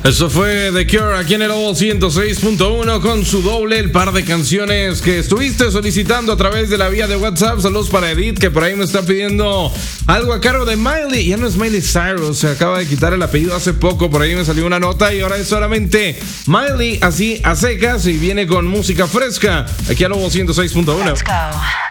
Eso fue The Cure aquí en el Lobo 106.1 con su doble, el par de canciones que estuviste solicitando a través de la vía de WhatsApp. Saludos para Edith, que por ahí me está pidiendo algo a cargo de Miley. Ya no es Miley Cyrus, se acaba de quitar el apellido hace poco. Por ahí me salió una nota y ahora es solamente Miley, así a secas, y viene con música fresca aquí al Lobo 106.1. Let's go.